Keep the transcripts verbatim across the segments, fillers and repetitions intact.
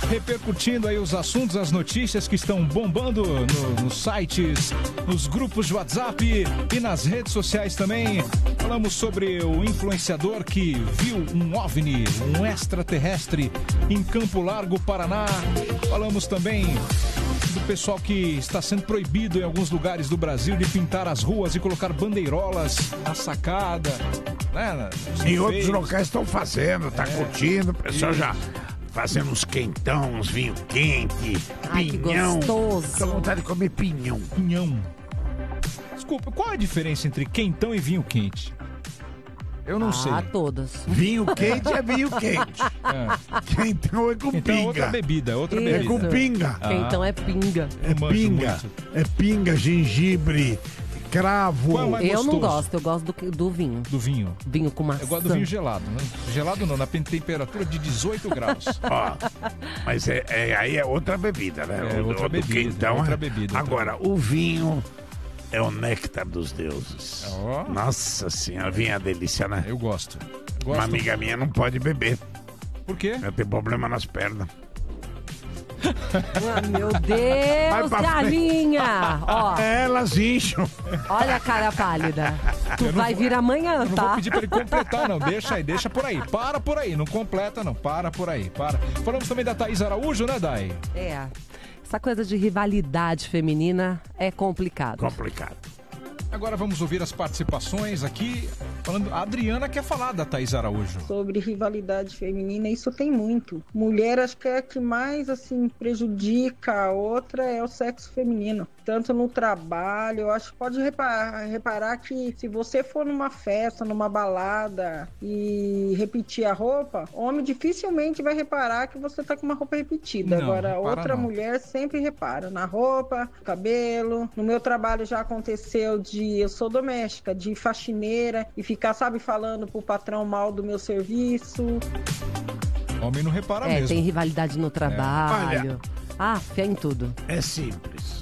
repercutindo aí os assuntos, as notícias que estão bombando no, nos sites, nos grupos de WhatsApp e nas redes sociais também. Falamos sobre o influenciador que viu um OVNI, um extraterrestre em Campo Largo, Paraná. Falamos também do pessoal que está sendo proibido em alguns lugares do Brasil de pintar as ruas e colocar bandeirolas na sacada, né? Em outros locais estão fazendo, tá é. curtindo, o pessoal já fazendo uns quentão, uns vinho quente, Ai, pinhão. Que gostoso. Tô com vontade de comer pinhão. Pinhão. Desculpa, qual é a diferença entre quentão e vinho quente? Eu não ah, sei. Ah, todos. Vinho quente é vinho quente. É. Quentão é com então, pinga. É outra bebida, outra Isso. bebida. É com pinga. Ah. Quentão é pinga. É pinga. É pinga, gengibre, cravo. É eu não gosto, eu gosto do, do vinho. Do vinho? Vinho com maçã. Eu gosto do vinho gelado. Né? Gelado não, na temperatura de dezoito graus. Ó, mas é, é, aí é outra bebida, né? É o, outra o bebida. Quentão outra é... bebida. Agora, outra... o vinho é o néctar dos deuses. Oh. Nossa senhora, vinho é delícia, né? Eu gosto. gosto. Uma amiga minha não pode beber. Por quê? Ela tem problema nas pernas. Ah, meu Deus, galinha! Ó, elas incham. Olha a cara pálida. Tu vai vou, vir amanhã, eu não tá? Não vou pedir pra ele completar, não. Deixa aí, deixa por aí. Para por aí. Não completa, não. Para por aí. Para. Falamos também da Thaís Araújo, né, Dai? É. Essa coisa de rivalidade feminina é complicado. Complicado. Agora vamos ouvir as participações aqui. Falando, a Adriana quer falar da Thaís Araújo. Sobre rivalidade feminina, isso tem muito. Mulher, acho que é a que mais assim prejudica a outra é o sexo feminino. Tanto no trabalho, eu acho que pode reparar, reparar que se você for numa festa, numa balada e repetir a roupa, homem dificilmente vai reparar que você tá com uma roupa repetida. Não, Agora, outra não. mulher sempre repara na roupa, no cabelo. No meu trabalho já aconteceu de eu sou doméstica, de faxineira e ficar, sabe, falando pro patrão mal do meu serviço. Homem não repara é, mesmo. Tem rivalidade no trabalho. Olha, ah, fé em tudo. É simples.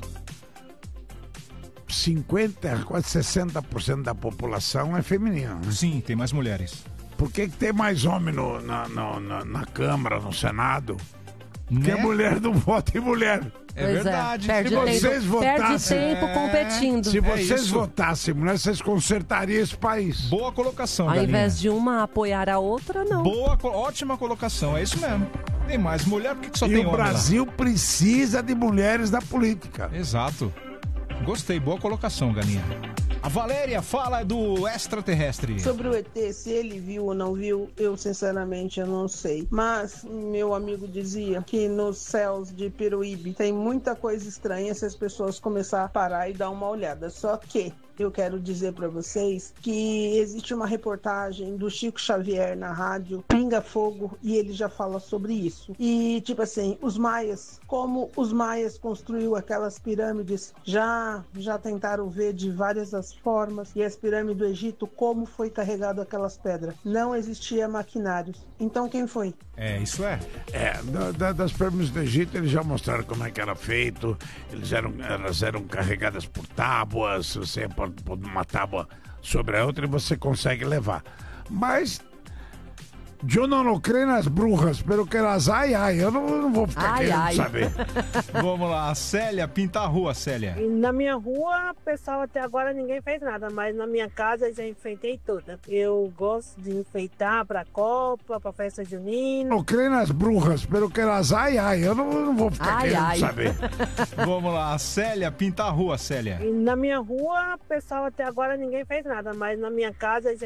cinquenta, quase sessenta por cento da população é feminina. Né? Sim, tem mais mulheres. Por que, que tem mais homem no, na, na, na, na Câmara, no Senado? Porque Né? mulher não vota em mulher. É Pois verdade. É. Perde, Se vocês tempo, votassem- perde tempo É. competindo. Se É vocês isso. votassem mulher, vocês consertariam esse país. Boa colocação, Ao Galinha. invés de uma apoiar a outra, não. Boa, co- ótima colocação. É isso mesmo. Tem mais mulher, por que, que só E tem o homem lá? Brasil precisa de mulheres na política. Exato. Gostei, boa colocação, Galinha. A Valéria fala do extraterrestre. Sobre o E T, se ele viu ou não viu, eu sinceramente eu não sei. Mas meu amigo dizia que nos céus de Peruíbe tem muita coisa estranha se as pessoas começarem a parar e dar uma olhada. Só que eu quero dizer para vocês que existe uma reportagem do Chico Xavier na rádio Pinga Fogo e ele já fala sobre isso. E tipo assim, os maias, como os maias construíram aquelas pirâmides, já já tentaram ver de várias as formas, e as pirâmides do Egito, como foi carregado aquelas pedras. Não existia maquinários. Então quem foi? É, isso é. É, da, da, das pirâmides do Egito eles já mostraram como é que era feito. Eles eram, elas eram carregadas por tábuas. Você pode pôr uma tábua sobre a outra e você consegue levar. Mas eu não creio nas bruxas, pelo que elas ai, ai, eu não, não vou ficar Ai, querendo ai. saber. Vamos lá, a Célia, pinta a rua, Célia. E na minha rua, pessoal, até agora ninguém fez nada, mas na minha casa eu já enfeitei toda. Eu gosto de enfeitar pra Copa, pra festa junina. Eu creio nas bruxas, pelo que elas ai, ai, eu não, não vou ficar Ai, querendo ai. saber. Vamos lá, a Célia, pinta a rua, Célia. E na minha rua, pessoal, até agora ninguém fez nada, mas na minha casa eu já